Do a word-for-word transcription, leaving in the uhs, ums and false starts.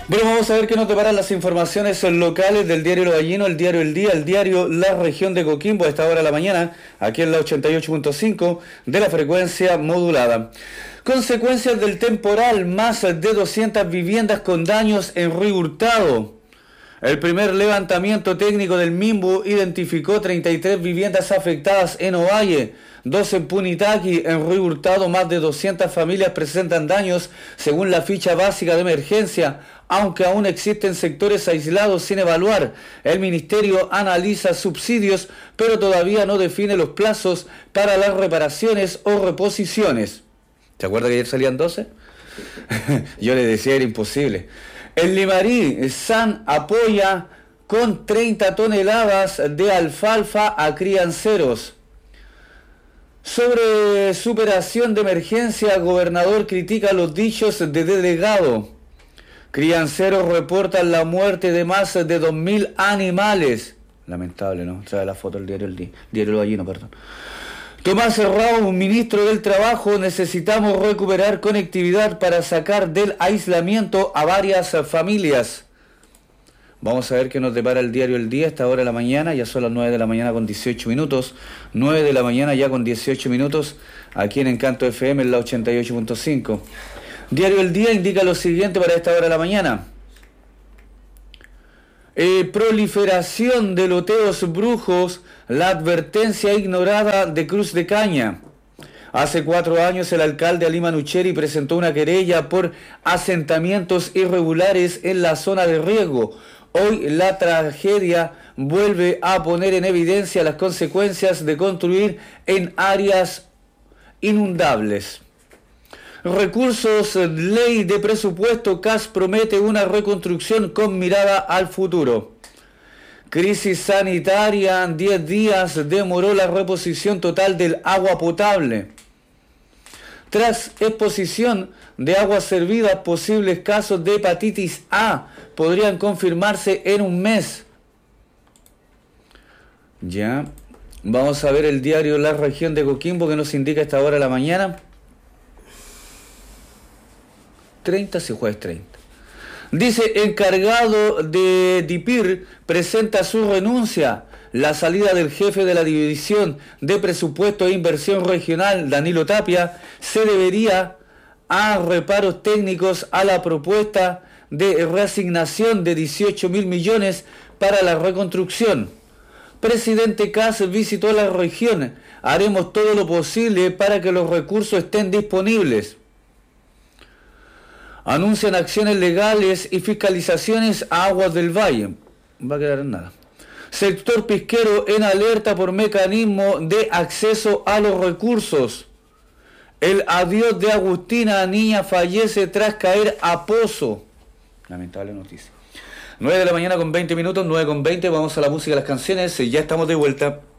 Bueno, vamos a ver qué nos deparan las informaciones locales del diario Lo Gallino, el diario El Día, el diario La Región de Coquimbo a esta hora de la mañana, aquí en la ochenta y ocho punto cinco de la frecuencia modulada. Consecuencias del temporal, más de doscientas viviendas con daños en Río Hurtado. El primer levantamiento técnico del MIMBU identificó treinta y tres viviendas afectadas en Ovalle, dos en Punitaqui. En Río Hurtado más de doscientas familias presentan daños según la ficha básica de emergencia, aunque aún existen sectores aislados sin evaluar. El Ministerio analiza subsidios, pero todavía no define los plazos para las reparaciones o reposiciones. ¿Se acuerda que ayer salían doce? Yo le decía era imposible. En Limarí, S A N apoya con treinta toneladas de alfalfa a crianceros. Sobre superación de emergencia, gobernador critica los dichos de delegado. Crianceros reportan la muerte de más de dos mil animales. Lamentable, ¿no? Trae la foto del diario El Día, diario Lo Gallino, perdón. Tomás Raúl, ministro del Trabajo, necesitamos recuperar conectividad para sacar del aislamiento a varias familias. Vamos a ver qué nos depara el diario El Día a esta hora de la mañana, ya son las nueve de la mañana con dieciocho minutos, nueve de la mañana ya con dieciocho minutos, aquí en Encanto F M en la ochenta y ocho punto cinco. Diario El Día indica lo siguiente para esta hora de la mañana. Eh, proliferación de loteos brujos, la advertencia ignorada de Cruz de Caña. Hace cuatro años el alcalde Ali Manucheri presentó una querella por asentamientos irregulares en la zona de riesgo. Hoy la tragedia vuelve a poner en evidencia las consecuencias de construir en áreas inundables. Recursos, ley de presupuesto, C A S promete una reconstrucción con mirada al futuro. Crisis sanitaria, diez días demoró la reposición total del agua potable. Tras exposición de aguas servidas, posibles casos de hepatitis A podrían confirmarse en un mes. Ya, vamos a ver el diario La Región de Coquimbo que nos indica a esta hora de la mañana. treinta, si jueves treinta. Dice, encargado de DIPIR presenta su renuncia. La salida del jefe de la División de Presupuesto e Inversión Regional, Danilo Tapia, se debería a reparos técnicos a la propuesta de reasignación de dieciocho mil millones para la reconstrucción. Presidente C A S visitó la región. Haremos todo lo posible para que los recursos estén disponibles. Anuncian acciones legales y fiscalizaciones a Aguas del Valle. Va a quedar en nada. Sector pesquero en alerta por mecanismo de acceso a los recursos. El adiós de Agustina, niña fallece tras caer a pozo. Lamentable noticia. nueve de la mañana con veinte minutos, nueve con veinte, vamos a la música de las canciones, ya estamos de vuelta.